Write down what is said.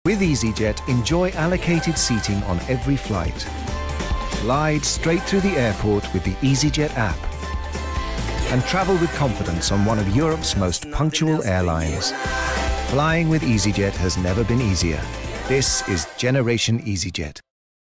With EasyJet, enjoy allocated seating on every flight. Glide straight through the airport with the EasyJet app. And travel with confidence on one of Europe's most punctual airlines. Flying with EasyJet has never been easier. This is Generation EasyJet.